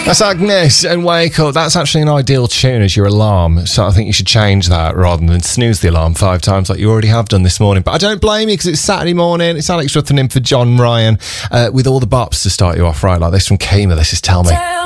That's Agnes and Wake Up. That's actually an ideal tune as your alarm. So I think you should change that rather than snooze the alarm 5 times like you already have done this morning. But I don't blame you because it's Saturday morning. It's Alex Ruffin in for John Ryan with all the bops to start you off right like this from Kima. This is Tell Me.